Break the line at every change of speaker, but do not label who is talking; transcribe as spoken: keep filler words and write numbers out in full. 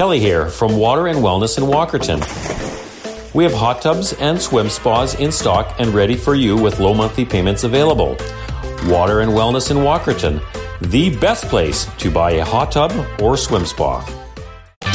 Kelly here from Water and Wellness in Walkerton. We have hot tubs and swim spas in stock and ready for you with low monthly payments available. Water and Wellness in Walkerton, the best place to buy a hot tub or swim spa.